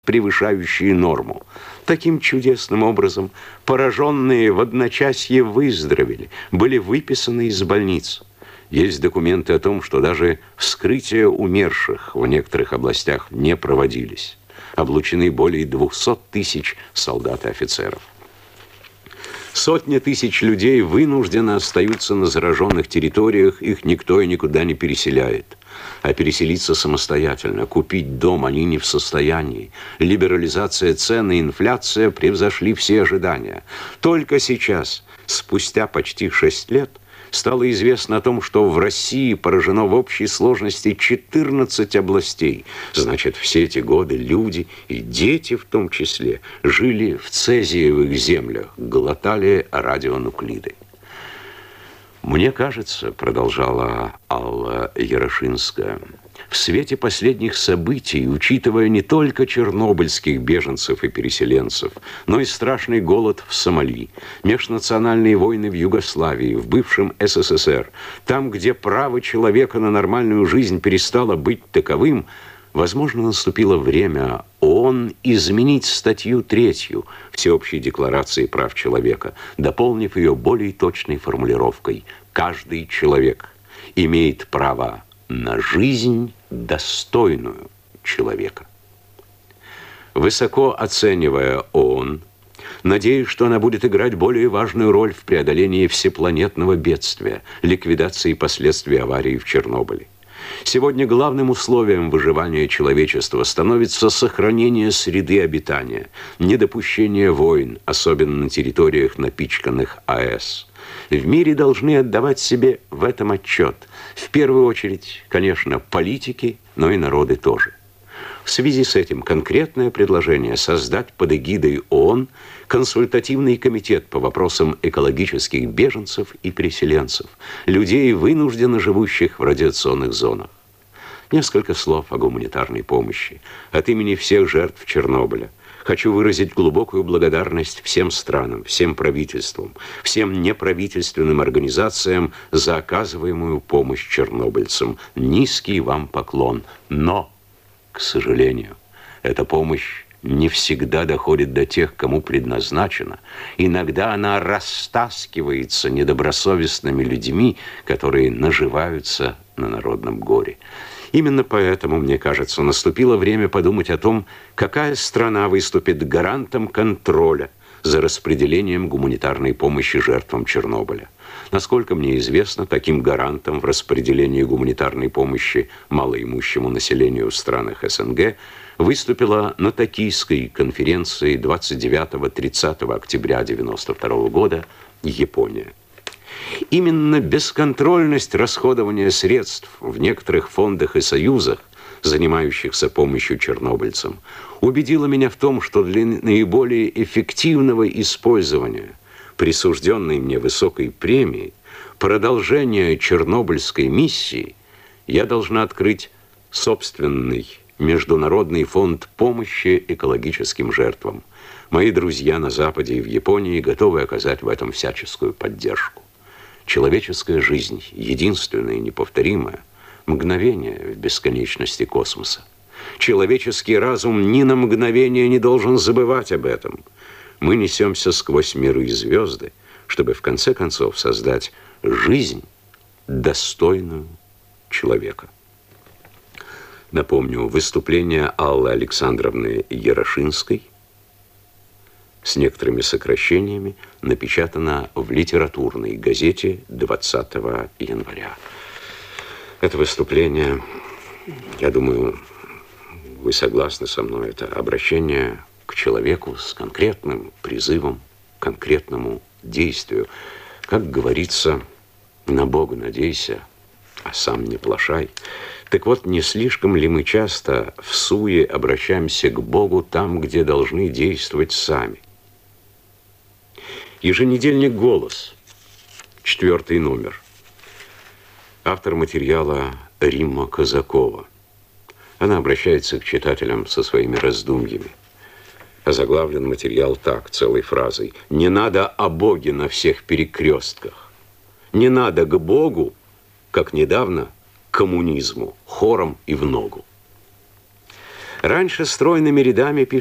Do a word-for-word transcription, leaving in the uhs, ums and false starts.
превышающие норму. Таким чудесным образом пораженные в одночасье выздоровели, были выписаны из больниц. Есть документы о том, что даже вскрытия умерших в некоторых областях не проводились. Облучены более двухсот тысяч солдат и офицеров. Сотни тысяч людей вынужденно остаются на зараженных территориях, их никто и никуда не переселяет. А переселиться самостоятельно, купить дом они не в состоянии. Либерализация цен и инфляция превзошли все ожидания. Только сейчас, спустя почти шесть лет, стало известно о том, что в России поражено в общей сложности четырнадцать областей. Значит, все эти годы люди, и дети в том числе, жили в цезиевых землях, глотали радионуклиды. «Мне кажется, — продолжала Алла Ярошинская, — в свете последних событий, учитывая не только чернобыльских беженцев и переселенцев, но и страшный голод в Сомали, межнациональные войны в Югославии, в бывшем СССР, там, где право человека на нормальную жизнь перестало быть таковым, возможно, наступило время ООН изменить статью третью Всеобщей декларации прав человека, дополнив ее более точной формулировкой: «Каждый человек имеет право на жизнь, достойную человека». Высоко оценивая ООН, надеюсь, что она будет играть более важную роль в преодолении всепланетного бедствия, ликвидации последствий аварии в Чернобыле. Сегодня главным условием выживания человечества становится сохранение среды обитания, недопущение войн, особенно на территориях, напичканных АЭС. В мире должны отдавать себе в этом отчет. В первую очередь, конечно, политики, но и народы тоже. В связи с этим конкретное предложение создать под эгидой ООН консультативный комитет по вопросам экологических беженцев и переселенцев, людей, вынужденно живущих в радиационных зонах. Несколько слов о гуманитарной помощи. От имени всех жертв Чернобыля хочу выразить глубокую благодарность всем странам, всем правительствам, всем неправительственным организациям за оказываемую помощь чернобыльцам. Низкий вам поклон. Но, к сожалению, эта помощь не всегда доходит до тех, кому предназначена. Иногда она растаскивается недобросовестными людьми, которые наживаются на народном горе. Именно поэтому, мне кажется, наступило время подумать о том, какая страна выступит гарантом контроля за распределением гуманитарной помощи жертвам Чернобыля. Насколько мне известно, таким гарантом в распределении гуманитарной помощи малоимущему населению в странах СНГ выступила на Токийской конференции двадцать девятого-тридцатого октября девяносто второго года Япония. Именно бесконтрольность расходования средств в некоторых фондах и союзах, занимающихся помощью чернобыльцам, убедила меня в том, что для наиболее эффективного использования присужденной мне высокой премии, продолжения чернобыльской миссии, я должна открыть собственный Международный фонд помощи экологическим жертвам. Мои друзья на Западе и в Японии готовы оказать в этом всяческую поддержку. Человеческая жизнь, единственная и неповторимая, мгновение в бесконечности космоса. Человеческий разум ни на мгновение не должен забывать об этом. Мы несемся сквозь миры и звезды, чтобы в конце концов создать жизнь, достойную человека. Напомню, выступление Аллы Александровны Ярошинской с некоторыми сокращениями напечатано в литературной газете двадцатого января. Это выступление, я думаю, вы согласны со мной, это обращение к человеку с конкретным призывом, к конкретному действию. Как говорится, на Бога надейся, а сам не плашай. Так вот, не слишком ли мы часто в суе обращаемся к Богу там, где должны действовать сами? Еженедельник «Голос», четвертый номер. Автор материала Римма Казакова. Она обращается к читателям со своими раздумьями. Озаглавлен материал так, целой фразой: «Не надо о Боге на всех перекрестках. Не надо к Богу, как недавно к коммунизму, хором и в ногу». Раньше стройными рядами